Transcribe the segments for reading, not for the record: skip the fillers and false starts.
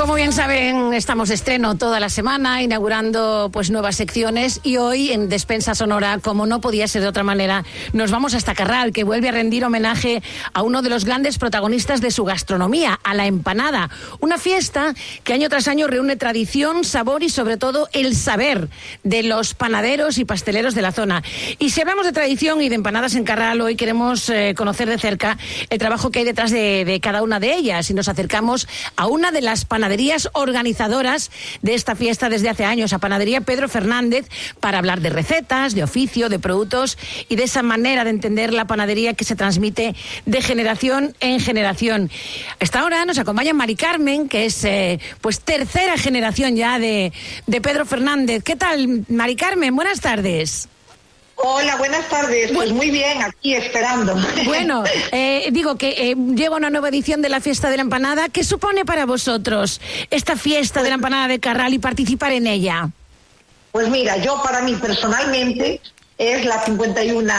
Como bien saben, estamos de estreno toda la semana, inaugurando pues nuevas secciones, y hoy en Despensa Sonora, como no podía ser de otra manera, nos vamos hasta Carral, que vuelve a rendir homenaje a uno de los grandes protagonistas de su gastronomía, a la empanada. Una fiesta que año tras año reúne tradición, sabor y sobre todo el saber de los panaderos y pasteleros de la zona. Y si hablamos de tradición y de empanadas en Carral, hoy queremos conocer de cerca el trabajo que hay detrás de cada una de ellas, y nos acercamos a una de las panaderías organizadoras de esta fiesta desde hace años, a Panadería Pedro Fernández, para hablar de recetas, de oficio, de productos y de esa manera de entender la panadería que se transmite de generación en generación. Hasta ahora nos acompaña Mari Carmen, que es pues tercera generación ya de Pedro Fernández. ¿Qué tal, Mari Carmen? Buenas tardes. Hola, buenas tardes. Pues muy bien, aquí esperando. Bueno, digo que llega una nueva edición de la Fiesta de la Empanada. ¿Qué supone para vosotros esta Fiesta de la Empanada de Carral y participar en ella? Pues mira, para mí personalmente es la 51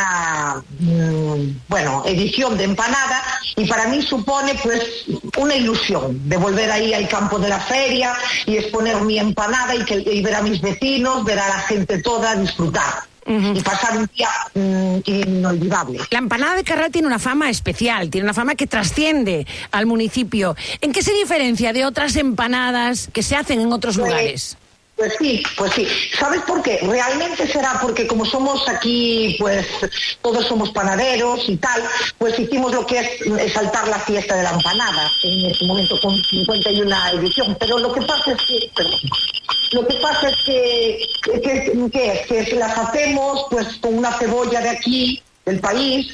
edición de empanada, y para mí supone pues una ilusión de volver ahí al campo de la feria y exponer mi empanada y ver a mis vecinos, ver a la gente toda disfrutar. Y pasar un día inolvidable. La empanada de Carral tiene una fama especial, tiene una fama que trasciende al municipio. ¿En qué se diferencia de otras empanadas que se hacen en otros lugares? Pues sí. ¿Sabes por qué? Realmente será porque como somos aquí, pues todos somos panaderos y tal, pues hicimos lo que es exaltar la fiesta de la empanada en este momento con 51 edición. Pero lo que pasa es que las hacemos pues con una cebolla de aquí, del país.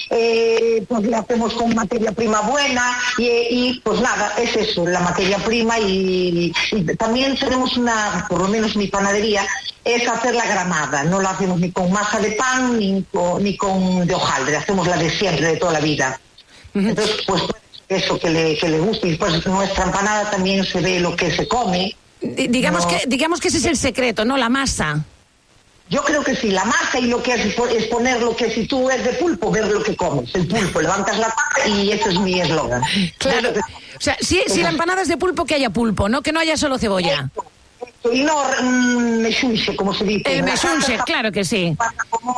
Pues la hacemos con materia prima buena y pues nada, es eso, la materia prima, y también tenemos por lo menos mi panadería es hacer la granada, no la hacemos ni con masa de pan ni con de hojaldre, hacemos la de siempre, de toda la vida. Entonces pues eso que le gusta, y pues nuestra empanada también se ve lo que se come. Digamos que ese es el secreto, ¿no? La masa. Yo creo que sí, la masa, y lo que es poner lo que, si tú eres de pulpo, ver lo que comes. El pulpo, levantas la tapa y ese es mi eslogan. Claro. O sea, si la empanada es de pulpo, que haya pulpo, ¿no? Que no haya solo cebolla. Y no mechunche, como se dice. El mechunche, claro que sí. Vas a comer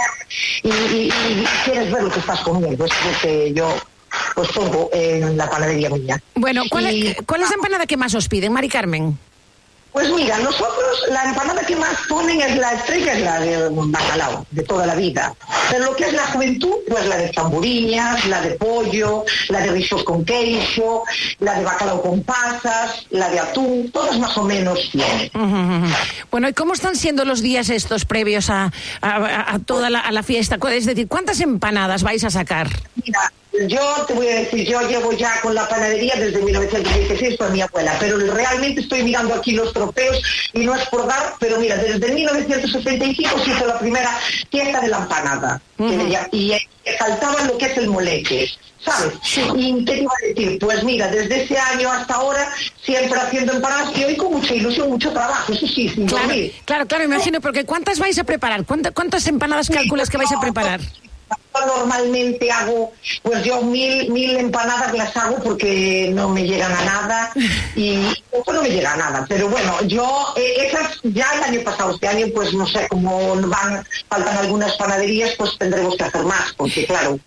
y quieres ver lo que estás comiendo. Es lo que yo pues pongo en la panadería mía. Bueno, ¿cuál es la empanada que más os piden, Mari Carmen? Pues mira, nosotros la empanada que más ponen es la estrella, es la de bacalao, de toda la vida. Pero lo que es la juventud, pues la de tamburiñas, la de pollo, la de rizos con queixo, la de bacalao con pasas, la de atún, todas más o menos bien. Bueno, ¿y cómo están siendo los días estos previos a toda la fiesta? Es decir, ¿cuántas empanadas vais a sacar? Mira, yo te voy a decir, yo llevo ya con la panadería desde 1916 con mi abuela, pero realmente estoy mirando aquí los trofeos y no es por dar, pero mira, desde 1975 se hizo la primera fiesta de la empanada, y saltaba lo que es el moleque, ¿sabes? Sí. Y te iba a decir, pues mira, desde ese año hasta ahora, siempre haciendo empanadas, y hoy con mucha ilusión, mucho trabajo, eso sí, sin dormir. Claro, imagino, porque ¿cuántas vais a preparar? ¿Cuántas empanadas calculas que vais a preparar? Yo normalmente hago, pues yo mil empanadas las hago porque no me llegan a nada, y no me llega a nada, pero bueno, yo esas ya el año pasado, este año pues no sé, como faltan algunas panaderías, pues tendremos que hacer más, porque claro,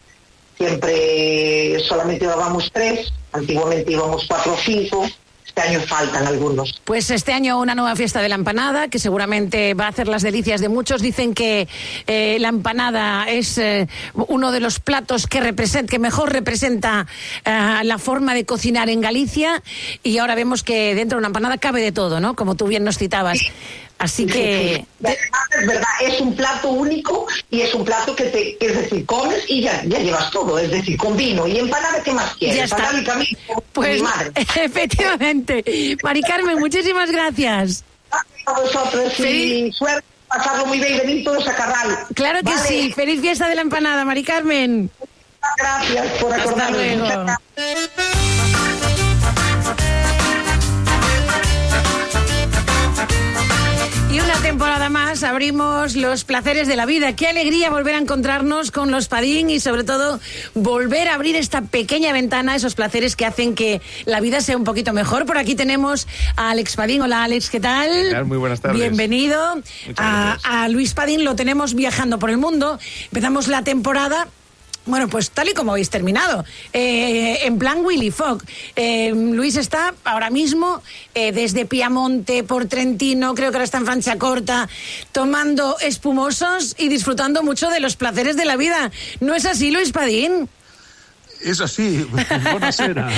siempre solamente íbamos 3, antiguamente íbamos 4 o 5. Este año faltan algunos. Pues este año una nueva fiesta de la empanada, que seguramente va a hacer las delicias de muchos. Dicen que la empanada es uno de los platos que mejor representa la forma de cocinar en Galicia, y ahora vemos que dentro de una empanada cabe de todo, ¿no? Como tú bien nos citabas. Así que... Es verdad, es un plato único, y es un plato que es decir, comes y ya llevas todo, es decir, con vino y empanada, ¿qué más quieres? Ya está. Pues, mi madre. Efectivamente. Mari Carmen, muchísimas gracias. Gracias a vosotros y suerte, pasarlo muy bien y venir todos a Carral. Claro que sí. Feliz fiesta de la empanada, Mari Carmen. Gracias por acordarme. Hasta luego. Y una temporada más habrá abrimos los placeres de la vida. Qué alegría volver a encontrarnos con los Padín y sobre todo volver a abrir esta pequeña ventana, esos placeres que hacen que la vida sea un poquito mejor. Por aquí tenemos a Alex Padín. Hola Alex, ¿qué tal? Muy buenas tardes. Bienvenido. A Luis Padín lo tenemos viajando por el mundo. Empezamos la temporada. Bueno, pues tal y como habéis terminado, en plan Willy Fogg. Luis está ahora mismo desde Piamonte, por Trentino, creo que ahora está en Franciacorta, tomando espumosos y disfrutando mucho de los placeres de la vida. ¿No es así, Luis Padín? Es así. Buonasera.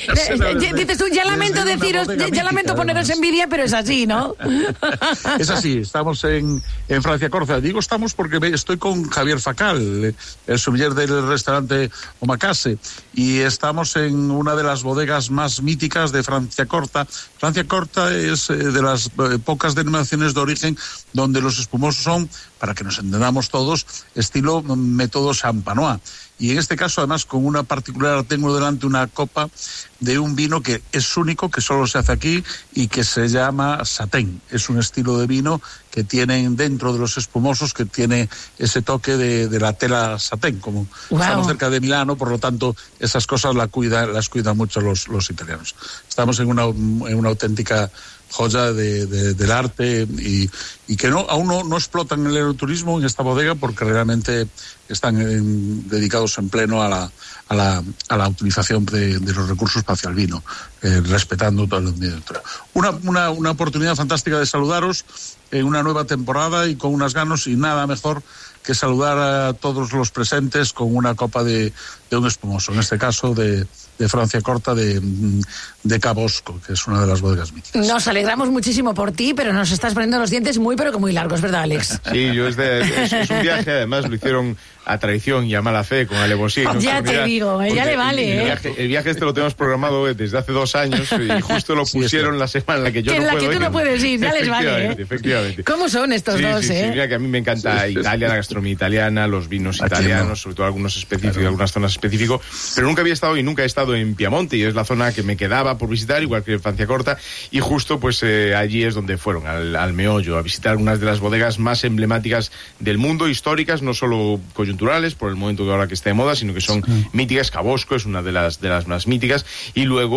Dices tú, ya lamento deciros, ya lamento poneros envidia, pero es así, ¿no? Es así, estamos en Franciacorta. Digo estamos porque estoy con Javier Facal, el sommelier del restaurante Omakase, y estamos en una de las bodegas más míticas de Franciacorta. Franciacorta es de las pocas denominaciones de origen donde los espumosos son, para que nos entendamos todos, estilo método champenois. Y en este caso, además, con una particular, tengo delante una copa de un vino que es único, que solo se hace aquí y que se llama Satén. Es un estilo de vino que tienen dentro de los espumosos, que tiene ese toque de la tela Satén. Como estamos cerca de Milano, por lo tanto, esas cosas las cuidan mucho los italianos. Estamos en una auténtica joya del arte y que aún no explotan el enoturismo en esta bodega porque realmente están dedicados en pleno a la utilización de los recursos hacia el vino, respetando todo el ambiente. Una oportunidad fantástica de saludaros en una nueva temporada y con unas ganas, y nada mejor que saludar a todos los presentes con una copa de un espumoso, en este caso de Franciacorta, de Cabosco, que es una de las bodegas míticas. Nos alegramos muchísimo por ti, pero nos estás poniendo los dientes muy, pero que muy largos, ¿verdad, Alex? Sí, es un viaje, además lo hicieron a traición y a mala fe, con alevosía. Ya te digo, ya le vale. El viaje este lo tenemos programado desde hace 2 años y justo lo pusieron la semana en la que yo no puedo ir. En la que tú no puedes ir, ya les vale. Efectivamente. ¿Cómo son estos dos, Sí, mira que a mí me encanta Italia, la gastronomía italiana, los vinos italianos, sobre todo algunos específicos, algunas zonas específicas, pero nunca había estado y nunca he estado en Piamonte, y es la zona que me quedaba por visitar, igual que en Franciacorta, y justo pues allí es donde fueron, al meollo, a visitar algunas de las bodegas más emblemáticas del mundo, históricas, no solo coyunturales, por el momento que ahora que está de moda, sino que son míticas. Cabosco es una de las más míticas, y luego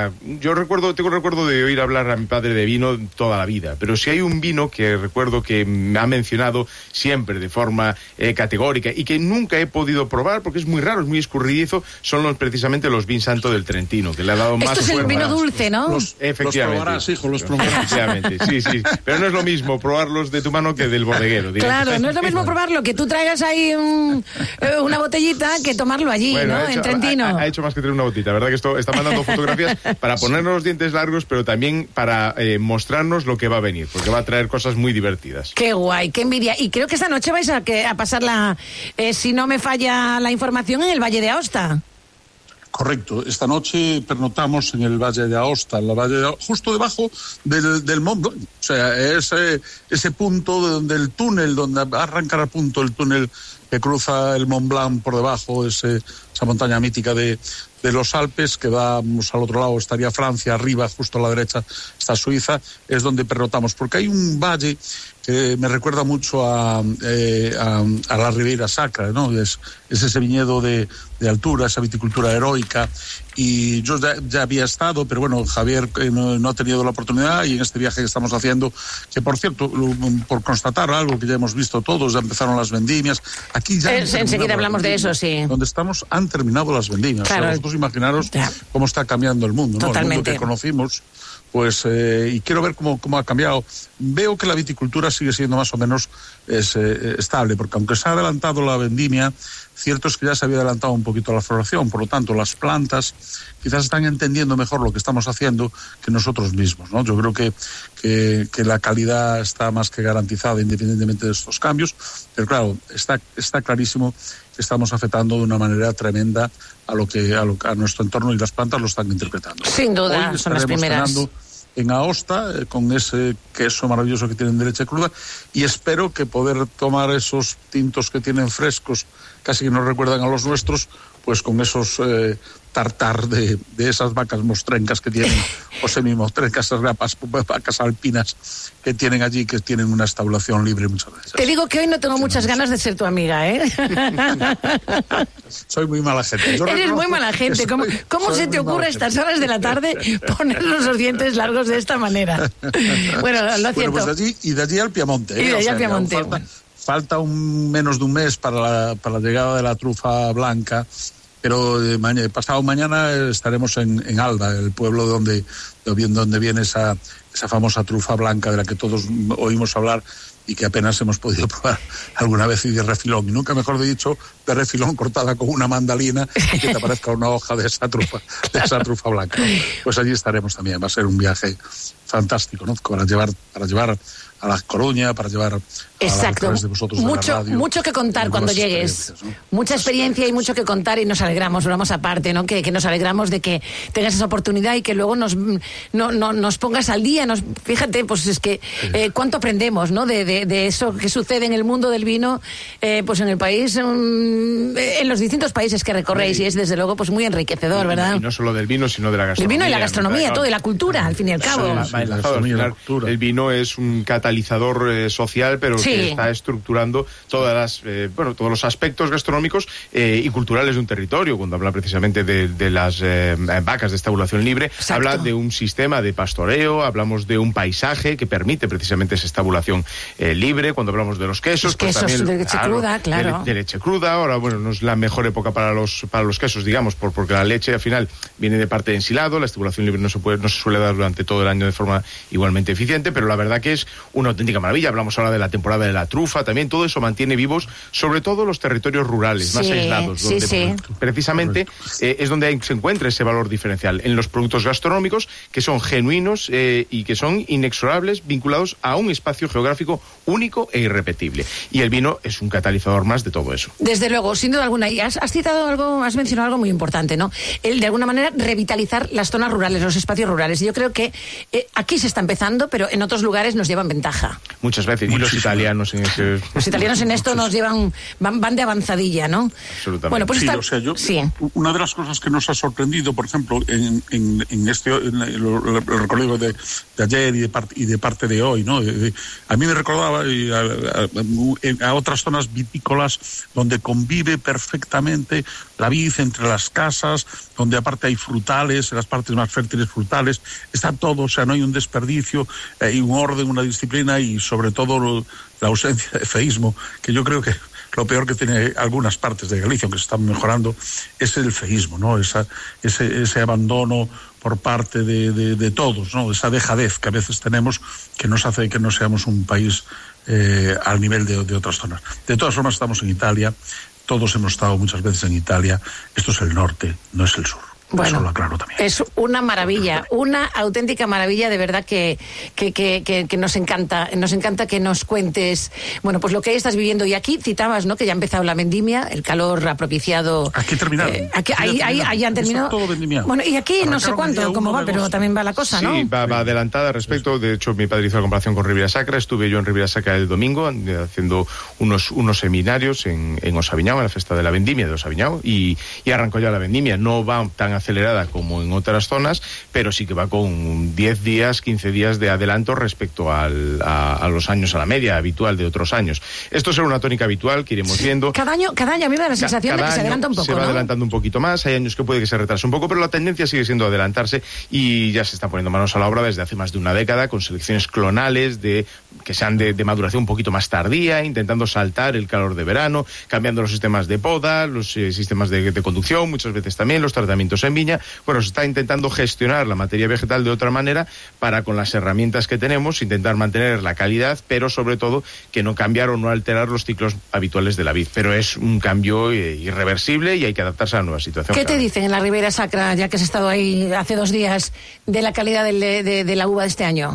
tengo recuerdo de oír hablar a mi padre de vino toda la vida, pero si hay un vino que recuerdo que me ha mencionado siempre de forma categórica y que nunca he podido probar porque es muy raro, es muy escurridizo, son precisamente los Vin Santo del Trentino, que le ha dado más fuerza. Esto es el vino dulce, ¿no? Efectivamente. Los probarás. Efectivamente, sí. Pero no es lo mismo probarlos de tu mano que del bodeguero. Claro, no es lo mismo probarlo, que tú traigas ahí una botellita, que tomarlo allí, bueno, ¿no? En Trentino. Ha hecho más que traer una botita, ¿verdad? Que esto está mandando fotografías para ponernos los dientes largos, pero también para mostrarnos lo que va a venir, porque va a traer cosas muy divertidas. Qué guay, qué envidia. Y creo que esta noche vais a pasarla, si no me falla la información, en el Valle de Aosta. Correcto. Esta noche pernoctamos en el Valle de Aosta, justo debajo del Mont Blanc. O sea, ese punto del túnel, donde arranca a punto el túnel que cruza el Mont Blanc por debajo, esa montaña mítica de los Alpes, que vamos al otro lado, estaría Francia, arriba, justo a la derecha está Suiza, es donde pernoctamos, porque hay un valle que me recuerda mucho a la Ribeira Sacra, ¿no? Es ese viñedo de altura, esa viticultura heroica, y yo ya había estado, pero bueno, Javier no ha tenido la oportunidad, y en este viaje que estamos haciendo, que por cierto, por constatar algo que ya hemos visto todos, ya empezaron las vendimias, aquí ya... enseguida hablamos de eso, sí. Donde estamos han terminado las vendimias, claro. O sea, vosotros imaginaros cómo está cambiando el mundo, ¿no? Totalmente. El mundo que conocimos, pues, y quiero ver cómo ha cambiado. Veo que la viticultura sigue siendo más o menos estable, porque aunque se ha adelantado la vendimia, cierto es que ya se había adelantado un poquito la floración, por lo tanto las plantas quizás están entendiendo mejor lo que estamos haciendo que nosotros mismos, ¿no? Yo creo que la calidad está más que garantizada independientemente de estos cambios, pero claro, está clarísimo que estamos afectando de una manera tremenda a nuestro entorno, y las plantas lo están interpretando. Sin duda, hoy son las primeras. En Aosta, con ese queso maravilloso que tienen de leche cruda, y espero que poder tomar esos tintos que tienen frescos, casi que nos recuerdan a los nuestros, pues con esos tartar de esas vacas mostrencas que tienen, o semimostrencas, esas vacas alpinas que tienen allí, que tienen una estabulación libre muchas veces. Te digo que hoy no tengo muchas ganas de ser tu amiga, ¿eh? Soy muy mala gente. Eres muy mala gente. ¿Cómo se te ocurre a estas horas de la tarde ponernos los dientes largos de esta manera? Bueno, lo cierto. Bueno, pues de allí al Piamonte. Y de allí al Piamonte. Falta menos de un mes para la llegada de la trufa blanca, pero pasado mañana estaremos en Alba, el pueblo donde viene esa famosa trufa blanca de la que todos oímos hablar y que apenas hemos podido probar alguna vez, y de refilón, y nunca mejor dicho, de refilón cortada con una mandalina y que te aparezca una hoja de esa trufa blanca. Pues allí estaremos también. Va a ser un viaje fantástico, ¿no? Para llevar a La Coruña, para llevar exacto, de vosotros mucho que contar cuando llegues, ¿no? Mucha experiencia y mucho que contar, y nos alegramos, bromos aparte, ¿no? Que nos alegramos de que tengas esa oportunidad y que luego nos pongas al día. Fíjate, pues es que cuánto aprendemos, ¿no? De eso que sucede en el mundo del vino, pues en el país, en los distintos países que recorréis, y es desde luego pues muy enriquecedor, ¿verdad? Y no solo del vino, sino de la gastronomía. El vino y la gastronomía, todo, y la cultura, al fin y al cabo. El vino es un catalizador social, pero que está estructurando todos los aspectos gastronómicos y culturales de un territorio. Cuando habla precisamente de las vacas de estabulación libre, exacto, habla de un sistema de pastoreo, hablamos de un paisaje que permite precisamente esa estabulación libre. Cuando hablamos de los quesos, pues también, de leche cruda, claro. De leche cruda. Ahora, bueno, no es la mejor época para los quesos, digamos, porque la leche al final viene de parte de ensilado. La estabulación libre no se suele dar durante todo el año de forma igualmente eficiente, pero la verdad que es una auténtica maravilla. Hablamos ahora de la temporada de la trufa, también todo eso mantiene vivos, sobre todo los territorios rurales, más aislados, donde precisamente es donde se encuentra ese valor diferencial en los productos gastronómicos, que son genuinos y que son inexorables, vinculados a un espacio geográfico único e irrepetible. Y el vino es un catalizador más de todo eso. Desde luego, sin duda alguna. Y has citado algo, has mencionado algo muy importante, ¿no? El, de alguna manera, revitalizar las zonas rurales, los espacios rurales. Y yo creo que aquí se está empezando, pero en otros lugares nos llevan ventaja. Muchas veces. Y los italianos en ese... Los italianos en esto nos llevan, van de avanzadilla, ¿no? Absolutamente. Bueno, pues una de las cosas que nos ha sorprendido, por ejemplo, en el recorrido de ayer y de parte de hoy, ¿no? A mí me recordaba a otras zonas vitícolas donde convive perfectamente la vid entre las casas, donde aparte hay frutales, en las partes más fértiles frutales, está todo, o sea, no hay un desperdicio, hay un orden, una disciplina y sobre todo la ausencia de feísmo, que yo creo que lo peor que tiene algunas partes de Galicia, aunque se están mejorando, es el feísmo, ¿no? Ese abandono por parte de todos, ¿no? Esa dejadez que a veces tenemos, que nos hace que no seamos un país al nivel de otras zonas. De todas formas, estamos en Italia, todos hemos estado muchas veces en Italia. Esto es el norte, no es el sur. Bueno, eso lo aclaro también. Es una maravilla, una auténtica maravilla, de verdad que nos encanta que nos cuentes, bueno, pues lo que estás viviendo. Y aquí citabas, ¿no?, que ya ha empezado la vendimia, el calor ha propiciado. Aquí terminaron. Ahí han terminado. Todo vendimiado. Bueno, y aquí no sé cuánto, cómo va, pero también va la cosa, ¿no? Sí, va adelantada al respecto. De hecho, mi padre hizo la comparación con Ribera Sacra. Estuve yo en Ribera Sacra el domingo haciendo unos seminarios en Osaviñao, en la fiesta de la vendimia de Osaviñao, y arrancó ya la vendimia. No va tan acelerada como en otras zonas, pero sí que va con 10 días, 15 días de adelanto respecto a los años, a la media habitual de otros años. Esto será una tónica habitual que iremos viendo. Cada año a mí me da la sensación de que se adelanta un poco, se va, ¿no?, adelantando un poquito más. Hay años que puede que se retrase un poco, pero la tendencia sigue siendo adelantarse, y ya se está poniendo manos a la obra desde hace más de una década con selecciones clonales que sean de maduración un poquito más tardía, intentando saltar el calor de verano, cambiando los sistemas de poda, los sistemas de conducción, muchas veces también los tratamientos en viña. Bueno, se está intentando gestionar la materia vegetal de otra manera para, con las herramientas que tenemos, intentar mantener la calidad, pero sobre todo que no cambiar o no alterar los ciclos habituales de la vid. Pero es un cambio irreversible y hay que adaptarse a la nueva situación. ¿Qué te dicen en la Ribera Sacra, ya que has estado ahí hace 2 días, de la calidad de la uva de este año?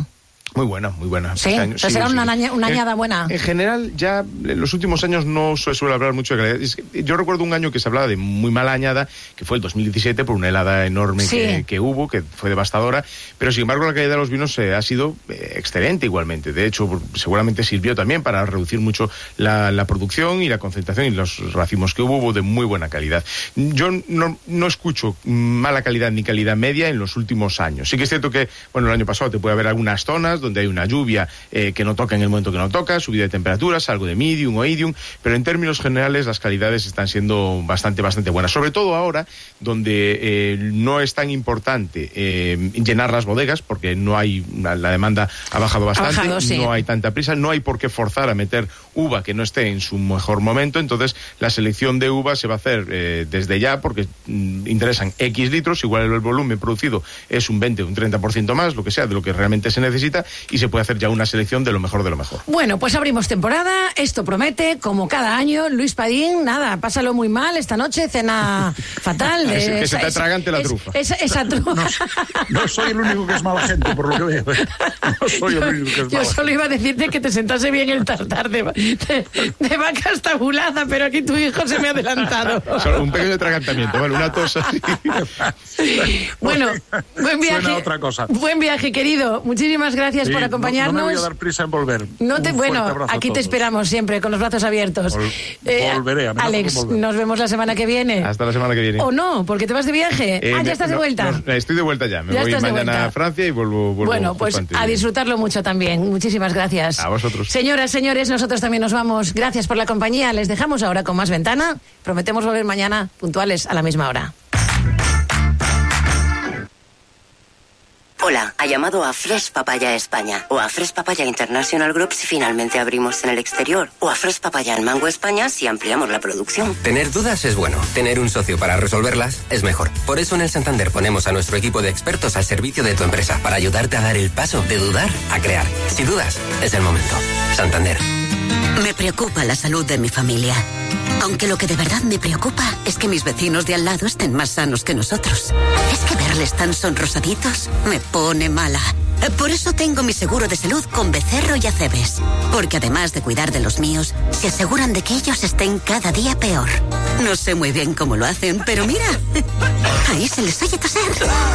Muy buena. Sí, entonces era una añada buena. En general, ya en los últimos años no se suele hablar mucho de calidad. Yo recuerdo un año que se hablaba de muy mala añada, que fue el 2017, por una helada enorme que hubo, que fue devastadora, pero sin embargo la calidad de los vinos ha sido excelente igualmente. De hecho, seguramente sirvió también para reducir mucho la producción y la concentración, y los racimos que hubo de muy buena calidad. Yo no escucho mala calidad ni calidad media en los últimos años. Sí que es cierto que, bueno, el año pasado te puede haber algunas zonas donde hay una lluvia que no toca en el momento que no toca, subida de temperaturas, algo de medium o idium, pero en términos generales las calidades están siendo bastante buenas, sobre todo ahora donde no es tan importante llenar las bodegas, porque no hay, la demanda ha bajado bastante, sí. No hay tanta prisa, no hay por qué forzar a meter uva que no esté en su mejor momento, entonces la selección de uva se va a hacer desde ya, porque interesan X litros, igual el volumen producido es un 20 o un 30% más, lo que sea, de lo que realmente se necesita, y se puede hacer ya una selección de lo mejor de lo mejor. Bueno, pues abrimos temporada, esto promete, como cada año. Luis Padín, nada, pásalo muy mal esta noche, cena fatal. Que se te atragante la trufa. Esa trufa. No soy el único que es mala gente, por lo que veo. No soy el único que es mala. Yo solo iba a decirte que te sentase bien el tartar de vaca estabulada, pero aquí tu hijo se me ha adelantado. Solo un pequeño atragantamiento, ¿vale? Una tos así. Bueno, buen viaje. Suena otra cosa. Buen viaje, querido. Muchísimas gracias por acompañarnos. No me voy a dar prisa en volver. Bueno, aquí te esperamos siempre, con los brazos abiertos. Volveré. Alex, nos vemos la semana que viene. Hasta la semana que viene. ¿O no? Porque te vas de viaje. Ya estás de vuelta. Estoy de vuelta ya. Me voy mañana a Francia y vuelvo. Bueno, pues a disfrutarlo mucho también. Muchísimas gracias. A vosotros. Señoras, señores, nosotros también nos vamos. Gracias por la compañía. Les dejamos ahora con Más Ventana. Prometemos volver mañana puntuales a la misma hora. Hola, ha llamado a Fresh Papaya España o a Fresh Papaya International Group si finalmente abrimos en el exterior, o a Fresh Papaya en Mango España si ampliamos la producción. Tener dudas es bueno, tener un socio para resolverlas es mejor. Por eso en el Santander ponemos a nuestro equipo de expertos al servicio de tu empresa para ayudarte a dar el paso de dudar a crear. Si dudas, es el momento. Santander. Me preocupa la salud de mi familia. Aunque lo que de verdad me preocupa es que mis vecinos de al lado estén más sanos que nosotros. Es que verles tan sonrosaditos me pone mala. Por eso tengo mi seguro de salud con Becerro y Acebes. Porque además de cuidar de los míos, se aseguran de que ellos estén cada día peor. No sé muy bien cómo lo hacen, pero mira, ahí se les oye toser.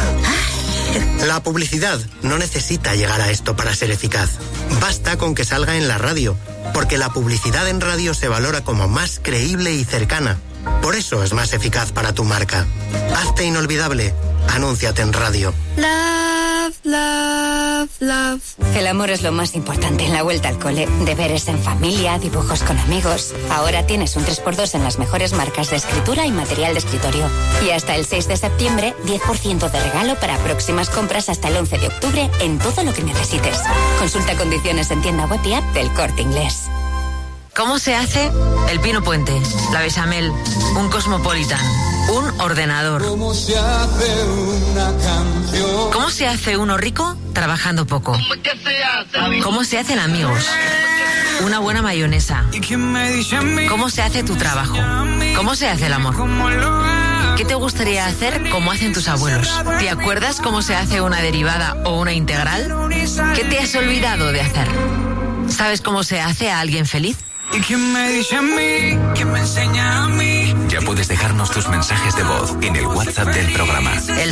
La publicidad no necesita llegar a esto para ser eficaz. Basta con que salga en la radio, porque la publicidad en radio se valora como más creíble y cercana. Por eso es más eficaz para tu marca. Hazte inolvidable. Anúnciate en radio. Love, love, love. El amor es lo más importante en la vuelta al cole. Deberes en familia, dibujos con amigos. Ahora tienes un 3x2 en las mejores marcas de escritura y material de escritorio. Y hasta el 6 de septiembre, 10% de regalo para próximas compras hasta el 11 de octubre en todo lo que necesites. Consulta condiciones en tienda web y app del Corte Inglés. ¿Cómo se hace el pino puente, la bechamel, un cosmopolitan, un ordenador? ¿Cómo se hace una canción? ¿Cómo se hace uno rico trabajando poco? ¿Cómo se hacen amigos? Una buena mayonesa. ¿Cómo se hace tu trabajo? ¿Cómo se hace el amor? ¿Qué te gustaría hacer como hacen tus abuelos? ¿Te acuerdas cómo se hace una derivada o una integral? ¿Qué te has olvidado de hacer? ¿Sabes cómo se hace a alguien feliz? ¿Y quién me dice a mí? ¿Quién me enseña a mí? Ya puedes dejarnos tus mensajes de voz en el WhatsApp del programa. El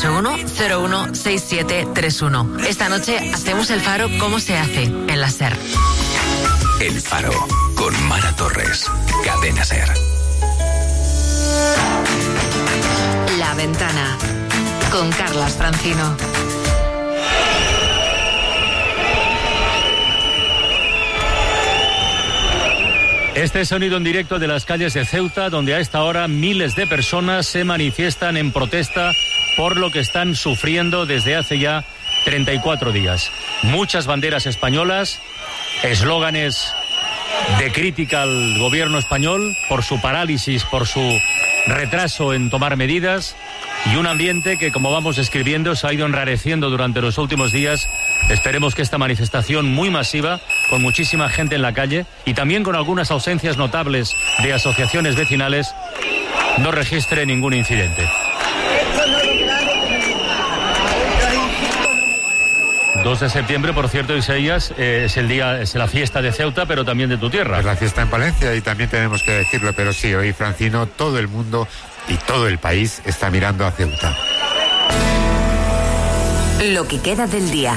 681-016731. Esta noche hacemos el Faro ¿Cómo se hace? En la SER. El Faro, con Mara Torres. Cadena SER. La Ventana, con Carlas Francino. Este sonido en directo de las calles de Ceuta, donde a esta hora miles de personas se manifiestan en protesta por lo que están sufriendo desde hace ya 34 días. Muchas banderas españolas, eslóganes de crítica al gobierno español por su parálisis, por su retraso en tomar medidas, y un ambiente que, como vamos describiendo, se ha ido enrareciendo durante los últimos días. Esperemos que esta manifestación muy masiva, con muchísima gente en la calle y también con algunas ausencias notables de asociaciones vecinales, no registre ningún incidente. 2 de septiembre, por cierto, Isaías, es la fiesta de Ceuta, pero también de tu tierra. Es la fiesta en Palencia y también tenemos que decirlo, pero sí, hoy, Francino, todo el mundo y todo el país está mirando a Ceuta. Lo que queda del día.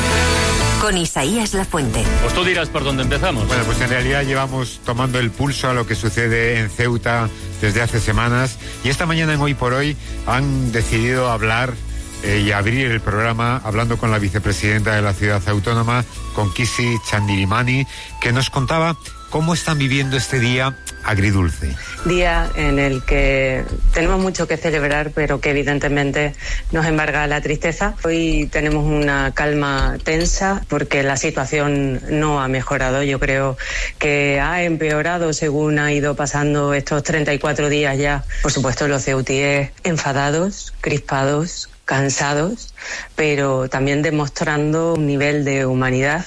Con Isaías Lafuente. Pues tú dirás por dónde empezamos. Bueno, pues en realidad llevamos tomando el pulso a lo que sucede en Ceuta desde hace semanas y esta mañana en Hoy por Hoy han decidido hablar y abrir el programa hablando con la vicepresidenta de la ciudad autónoma, con Kisi Chandirimani, que nos contaba cómo están viviendo este día agridulce. Día en el que tenemos mucho que celebrar, pero que evidentemente nos embarga la tristeza. Hoy tenemos una calma tensa porque la situación no ha mejorado. Yo creo que ha empeorado según ha ido pasando estos 34 días ya. Por supuesto, los ceutíes enfadados, crispados, cansados, pero también demostrando un nivel de humanidad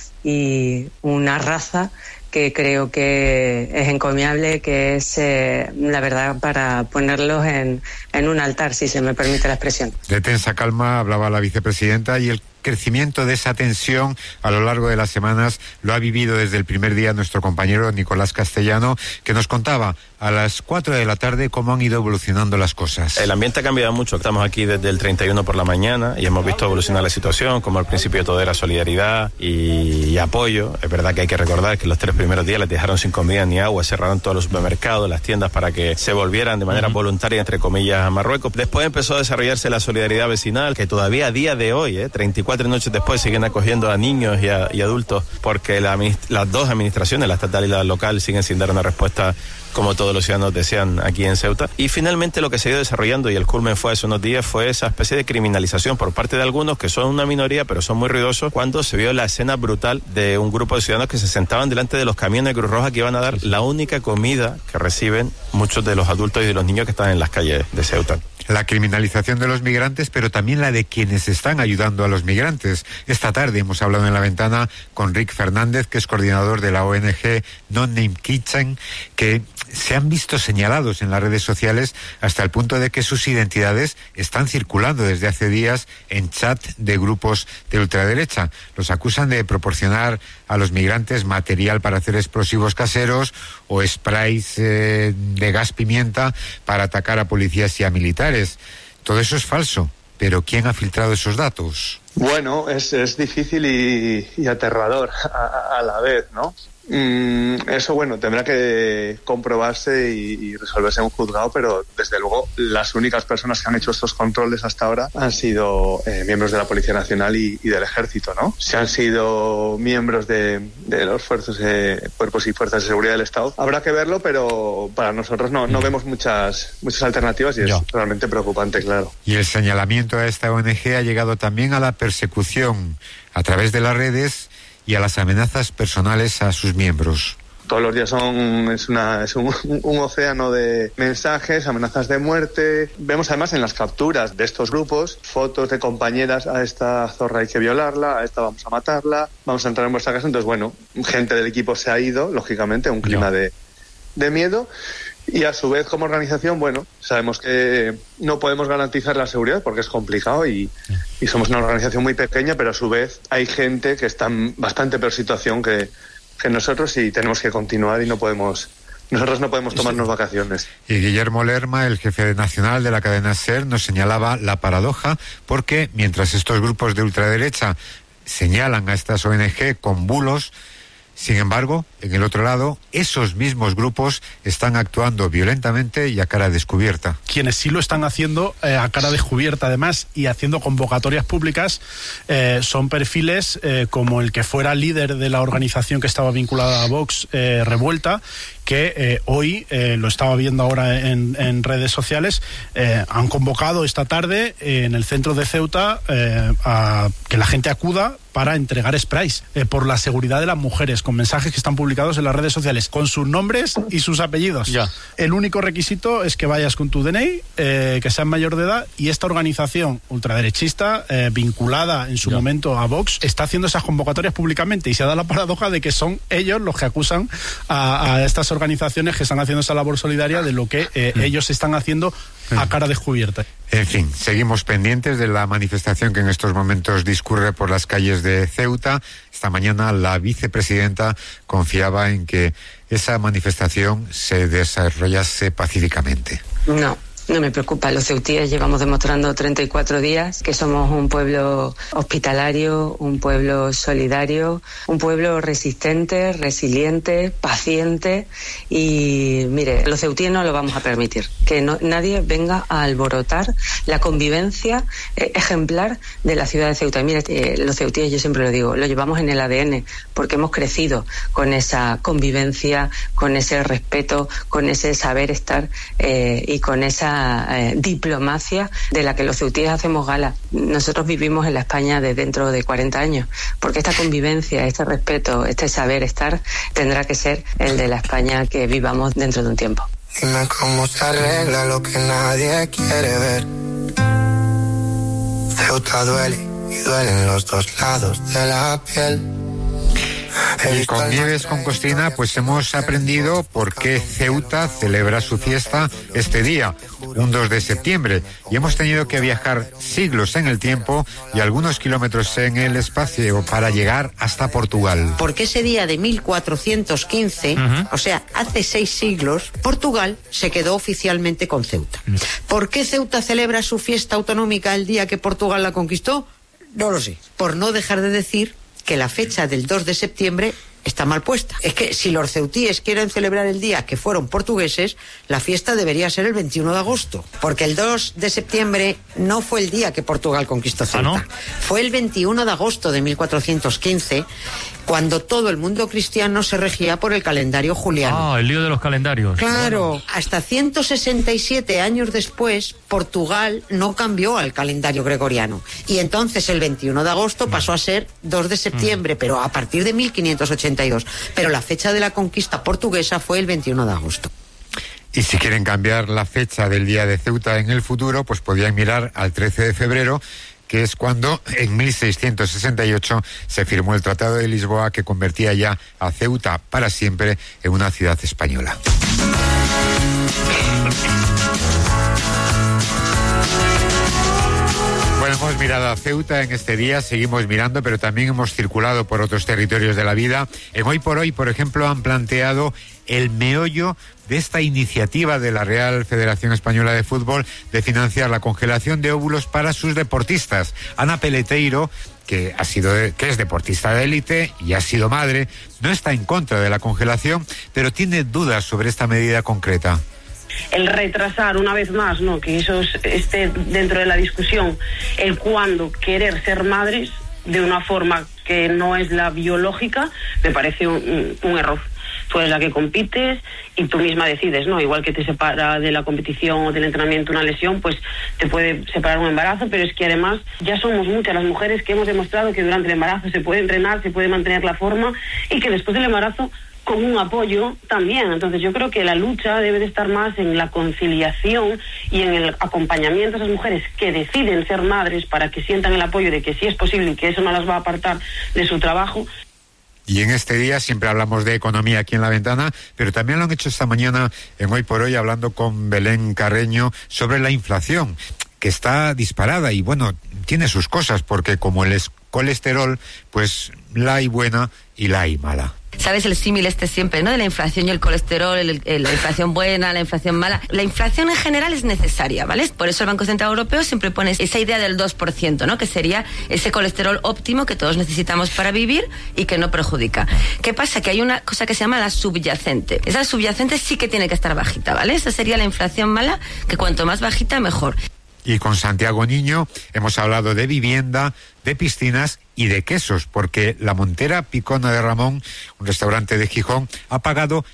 y una raza que creo que es encomiable, que es, la verdad, para ponerlos en un altar, si se me permite la expresión. De tensa calma hablaba la vicepresidenta y el crecimiento de esa tensión a lo largo de las semanas lo ha vivido desde el primer día nuestro compañero Nicolás Castellano, que nos contaba a las 4 de la tarde cómo han ido evolucionando las cosas. El ambiente ha cambiado mucho. Estamos aquí desde el 31 por la mañana y hemos visto evolucionar la situación, como al principio todo era solidaridad y apoyo. Es verdad que hay que recordar que los 3 primeros días les dejaron sin comida ni agua, cerraron todos los supermercados, las tiendas para que se volvieran de manera voluntaria, entre comillas, a Marruecos. Después empezó a desarrollarse la solidaridad vecinal, que todavía a día de hoy, 34 noches después, siguen acogiendo a niños y adultos, porque las dos administraciones, la estatal y la local, siguen sin dar una respuesta como todos los ciudadanos desean aquí en Ceuta. Y finalmente lo que se ha ido desarrollando, y el culmen fue hace unos días, fue esa especie de criminalización por parte de algunos, que son una minoría, pero son muy ruidosos, cuando se vio la escena brutal de un grupo de ciudadanos que se sentaban delante de los camiones de Cruz Roja que iban a dar la única comida que reciben muchos de los adultos y de los niños que están en las calles de Ceuta. La criminalización de los migrantes, pero también la de quienes están ayudando a los migrantes. Esta tarde hemos hablado en La Ventana con Rick Fernández, que es coordinador de la ONG No Name Kitchen, que se han visto señalados en las redes sociales hasta el punto de que sus identidades están circulando desde hace días en chat de grupos de ultraderecha. Los acusan de proporcionar a los migrantes material para hacer explosivos caseros o sprays de gas pimienta para atacar a policías y a militares. Todo eso es falso, pero ¿quién ha filtrado esos datos? Bueno, es difícil y aterrador a la vez, ¿no? Eso, bueno, tendrá que comprobarse y resolverse en un juzgado, pero desde luego las únicas personas que han hecho estos controles hasta ahora han sido miembros de la Policía Nacional y del Ejército, ¿no? Si han sido miembros de los cuerpos y fuerzas de seguridad del Estado, habrá que verlo, pero para nosotros no vemos muchas alternativas y es realmente preocupante, claro. Y el señalamiento a esta ONG ha llegado también a la persecución a través de las redes y a las amenazas personales a sus miembros. Todos los días es un océano de mensajes, amenazas de muerte. Vemos además en las capturas de estos grupos fotos de compañeras: a esta zorra hay que violarla, a esta vamos a matarla, vamos a entrar en vuestra casa. Entonces, bueno, gente del equipo se ha ido, lógicamente, a un clima de miedo. Y a su vez, como organización, bueno, sabemos que no podemos garantizar la seguridad porque es complicado y somos una organización muy pequeña, pero a su vez hay gente que está en bastante peor situación que nosotros y tenemos que continuar y nosotros no podemos tomarnos vacaciones. Y Guillermo Lerma, el jefe nacional de la cadena SER, nos señalaba la paradoja porque mientras estos grupos de ultraderecha señalan a estas ONG con bulos, sin embargo, en el otro lado, esos mismos grupos están actuando violentamente y a cara descubierta. Quienes sí lo están haciendo a cara descubierta, además, y haciendo convocatorias públicas, son perfiles como el que fuera líder de la organización que estaba vinculada a Vox, Revuelta, que hoy, lo estaba viendo ahora en redes sociales, han convocado esta tarde en el centro de Ceuta a que la gente acuda para entregar sprays por la seguridad de las mujeres, con mensajes que están publicados en las redes sociales, con sus nombres y sus apellidos. Ya. El único requisito es que vayas con tu DNI, que seas mayor de edad, y esta organización ultraderechista, vinculada en su momento a Vox, está haciendo esas convocatorias públicamente, y se da la paradoja de que son ellos los que acusan a estas organizaciones organizaciones que están haciendo esa labor solidaria de lo que ellos están haciendo a cara descubierta. En fin, seguimos pendientes de la manifestación que en estos momentos discurre por las calles de Ceuta. Esta mañana la vicepresidenta confiaba en que esa manifestación se desarrollase pacíficamente. No me preocupa. Los ceutíes llevamos demostrando 34 días que somos un pueblo hospitalario, un pueblo solidario, un pueblo resistente, resiliente, paciente, y mire, los ceutíes no lo vamos a permitir, que nadie venga a alborotar la convivencia ejemplar de la ciudad de Ceuta. Y mire, los ceutíes, yo siempre lo digo, lo llevamos en el ADN, porque hemos crecido con esa convivencia, con ese respeto, con ese saber estar y con esa diplomacia de la que los ceutíes hacemos gala. Nosotros vivimos en la España de dentro de 40 años, porque esta convivencia, este respeto, este saber estar tendrá que ser el de la España que vivamos dentro de un tiempo. Dime cómo se arregla lo que nadie quiere ver. Ceuta duele y duelen los dos lados de la piel. Y con Nieves con Costina pues hemos aprendido por qué Ceuta celebra su fiesta este día, un 2 de septiembre, y hemos tenido que viajar siglos en el tiempo y algunos kilómetros en el espacio para llegar hasta Portugal. Porque ese día de 1415, o sea, hace 6 siglos, Portugal se quedó oficialmente con Ceuta. ¿Por qué Ceuta celebra su fiesta autonómica el día que Portugal la conquistó? No lo sé. Por no dejar de decir que la fecha del 2 de septiembre está mal puesta. Es que si los ceutíes quieren celebrar el día que fueron portugueses, la fiesta debería ser el 21 de agosto, porque el 2 de septiembre no fue el día que Portugal conquistó Ceuta. ¿No? Fue el 21 de agosto de 1415, cuando todo el mundo cristiano se regía por el calendario juliano. El lío de los calendarios. Claro, hasta 167 años después, Portugal no cambió al calendario gregoriano. Y entonces el 21 de agosto pasó a ser 2 de septiembre, pero a partir de 1582. Pero la fecha de la conquista portuguesa fue el 21 de agosto. Y si quieren cambiar la fecha del día de Ceuta en el futuro, pues podrían mirar al 13 de febrero, que es cuando en 1668 se firmó el Tratado de Lisboa, que convertía ya a Ceuta para siempre en una ciudad española. Bueno, hemos mirado a Ceuta en este día, seguimos mirando, pero también hemos circulado por otros territorios de la vida. En Hoy por Hoy, por ejemplo, han planteado el meollo de esta iniciativa de la Real Federación Española de Fútbol de financiar la congelación de óvulos para sus deportistas. Ana Peleteiro, que es deportista de élite y ha sido madre, no está en contra de la congelación, pero tiene dudas sobre esta medida concreta. El retrasar una vez más, ¿no?, que eso esté dentro de la discusión, el cuándo querer ser madres de una forma que no es la biológica, me parece un error. Tú eres la que compites y tú misma decides, ¿no? Igual que te separa de la competición o del entrenamiento una lesión, pues te puede separar un embarazo, pero es que además ya somos muchas las mujeres que hemos demostrado que durante el embarazo se puede entrenar, se puede mantener la forma y que después del embarazo con un apoyo también. Entonces yo creo que la lucha debe de estar más en la conciliación y en el acompañamiento a esas mujeres que deciden ser madres, para que sientan el apoyo de que sí es posible y que eso no las va a apartar de su trabajo. Y en este día siempre hablamos de economía aquí en La Ventana, pero también lo han hecho esta mañana en Hoy por Hoy, hablando con Belén Carreño sobre la inflación, que está disparada y bueno, tiene sus cosas, porque como el colesterol, pues la hay buena y la hay mala. ¿Sabes el símil siempre, ¿no? De la inflación y el colesterol, la inflación buena, la inflación mala. La inflación en general es necesaria, ¿vale? Por eso el Banco Central Europeo siempre pone esa idea del 2%, ¿no? Que sería ese colesterol óptimo que todos necesitamos para vivir y que no perjudica. ¿Qué pasa? Que hay una cosa que se llama la subyacente. Esa subyacente sí que tiene que estar bajita, ¿vale? Esa sería la inflación mala, que cuanto más bajita, mejor. Y con Santiago Niño hemos hablado de vivienda, de piscinas y de quesos, porque la Montera Picona de Ramón, un restaurante de Gijón, ha pagado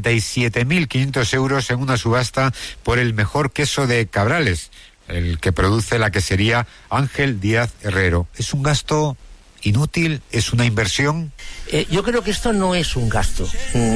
37.500 euros en una subasta por el mejor queso de Cabrales, el que produce la quesería Ángel Díaz Herrero. ¿Es un gasto inútil? ¿Es una inversión? Yo creo que esto no es un gasto.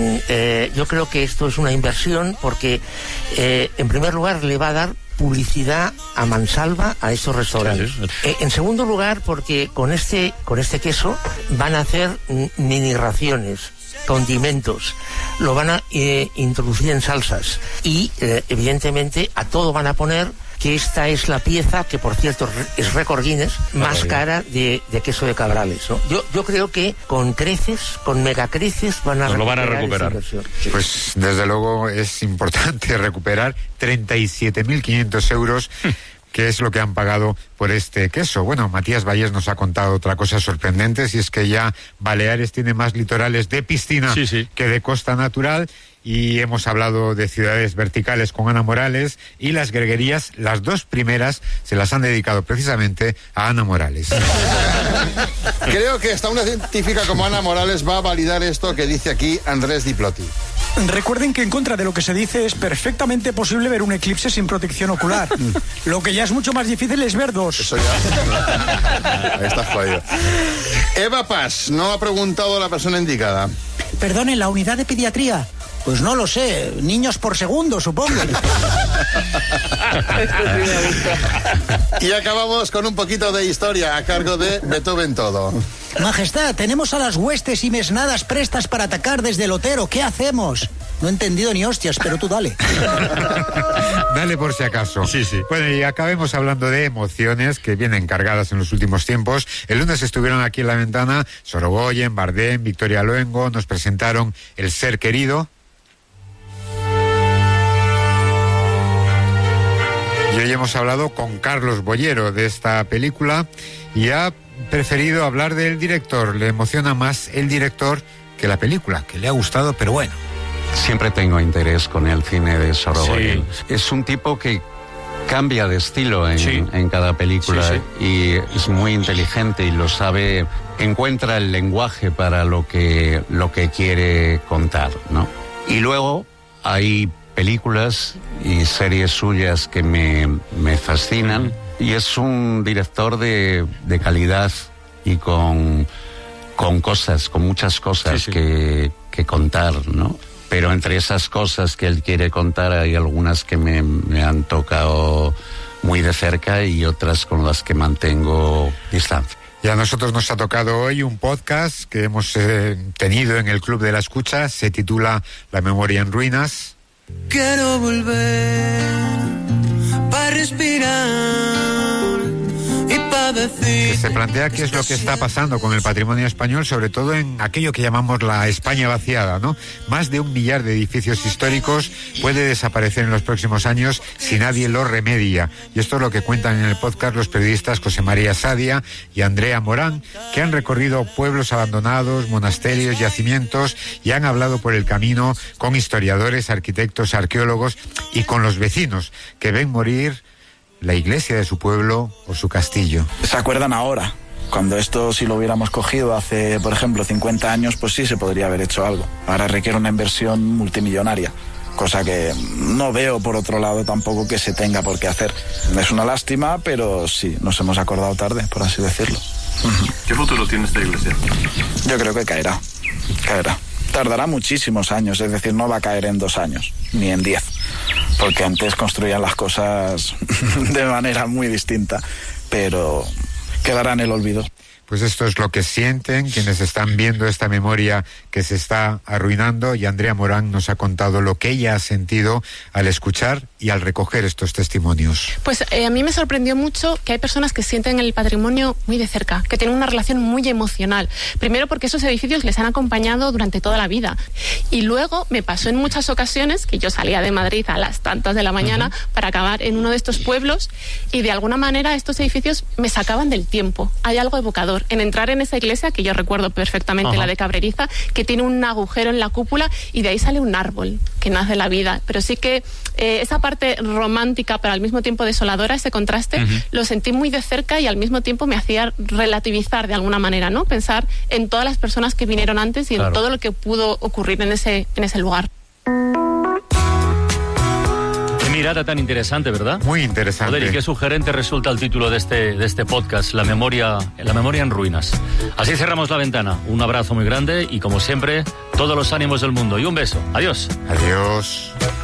Yo creo que esto es una inversión porque, en primer lugar, le va a dar publicidad a mansalva a esos restaurantes. En segundo lugar, porque con este queso van a hacer mini raciones condimentos, lo van a introducir en salsas y evidentemente a todo van a poner que esta es la pieza, que por cierto es récord Guinness, más cara de queso de Cabrales, ¿no? Yo creo que con creces, con megacreces van a recuperar. Pues desde luego es importante recuperar 37.500 euros que es lo que han pagado por este queso. Bueno, Matías Valles nos ha contado otra cosa sorprendente, si es que ya Baleares tiene más litorales de piscina que de costa natural. Y hemos hablado de ciudades verticales con Ana Morales, y las greguerías, las dos primeras, se las han dedicado precisamente a Ana Morales. Creo que hasta una científica como Ana Morales va a validar esto que dice aquí Andrés Diplotti. Recuerden que en contra de lo que se dice es perfectamente posible ver un eclipse sin protección ocular. Lo que ya es mucho más difícil es ver dos. Eso ya. Ahí estás jodido. Eva Paz, no ha preguntado la persona indicada. Perdone, ¿la unidad de pediatría? Pues no lo sé, niños por segundo, supongo. Y acabamos con un poquito de historia a cargo de Beethoven Todo. Majestad, tenemos a las huestes y mesnadas prestas para atacar desde el Otero. ¿Qué hacemos? No he entendido ni hostias, pero tú dale. Dale por si acaso. Sí. Bueno, y acabemos hablando de emociones que vienen cargadas en los últimos tiempos. El lunes estuvieron aquí en La Ventana Sorogoyen, Bardem, Victoria Luengo, nos presentaron El Ser Querido. Y hoy hemos hablado con Carlos Bollero de esta película y ha preferido hablar del director. Le emociona más el director que la película, que le ha gustado, pero bueno. Siempre tengo interés con el cine de Sorogoyen. Sí. Es un tipo que cambia de estilo en cada película y es muy inteligente y lo sabe, encuentra el lenguaje para lo que quiere contar, ¿no? Y luego hay películas y series suyas que me fascinan, y es un director de calidad y con muchas cosas que contar, ¿no? Pero entre esas cosas que él quiere contar hay algunas que me han tocado muy de cerca y otras con las que mantengo distancia. Y a nosotros nos ha tocado hoy un podcast que hemos tenido en el Club de la Escucha, se titula La Memoria en Ruinas. Quiero volver para respirar y para decir. Que se plantea qué es lo que está pasando con el patrimonio español, sobre todo en aquello que llamamos la España vaciada, ¿no? Más de 1 millar de edificios históricos puede desaparecer en los próximos años si nadie lo remedia. Y esto es lo que cuentan en el podcast los periodistas José María Sadia y Andrea Morán, que han recorrido pueblos abandonados, monasterios, yacimientos, y han hablado por el camino con historiadores, arquitectos, arqueólogos y con los vecinos que ven morir la iglesia de su pueblo o su castillo. ¿Se acuerdan ahora? Cuando esto, si lo hubiéramos cogido hace, por ejemplo, 50 años, pues sí se podría haber hecho algo. Ahora requiere una inversión multimillonaria, cosa que no veo, por otro lado, tampoco que se tenga por qué hacer. Es una lástima, pero sí, nos hemos acordado tarde, por así decirlo. ¿Qué futuro tiene esta iglesia? Yo creo que caerá. Tardará muchísimos años, es decir, no va a caer en 2 años, ni en 10, porque antes construían las cosas de manera muy distinta, pero quedará en el olvido. Pues esto es lo que sienten quienes están viendo esta memoria que se está arruinando, y Andrea Morán nos ha contado lo que ella ha sentido al escuchar y al recoger estos testimonios. Pues a mí me sorprendió mucho que hay personas que sienten el patrimonio muy de cerca, que tienen una relación muy emocional. Primero porque esos edificios les han acompañado durante toda la vida. Y luego me pasó en muchas ocasiones que yo salía de Madrid a las tantas de la mañana para acabar en uno de estos pueblos, y de alguna manera estos edificios me sacaban del tiempo. Hay algo evocador en entrar en esa iglesia, que yo recuerdo perfectamente, la de Cabreriza, que tiene un agujero en la cúpula y de ahí sale un árbol que nace la vida. Pero sí que esa parte romántica pero al mismo tiempo desoladora, ese contraste, lo sentí muy de cerca y al mismo tiempo me hacía relativizar de alguna manera, ¿no? Pensar en todas las personas que vinieron antes y en todo lo que pudo ocurrir en ese lugar. Mirada tan interesante, ¿verdad? Muy interesante. Joder, y qué sugerente resulta el título de este podcast, La memoria en ruinas. Así cerramos La Ventana. Un abrazo muy grande y, como siempre, todos los ánimos del mundo. Y un beso. Adiós. Adiós.